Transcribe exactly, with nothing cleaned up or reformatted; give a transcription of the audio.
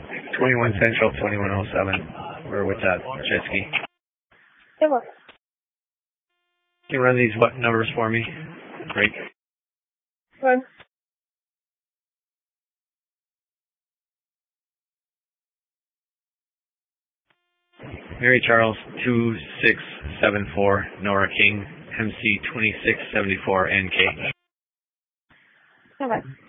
twenty-one Central, twenty-one oh seven. We're with that jet ski. It was. Can you run these what numbers for me? Great. Run. Mary Charles, two six seven four, Nora King, M C twenty-six seventy-four, N K. Okay.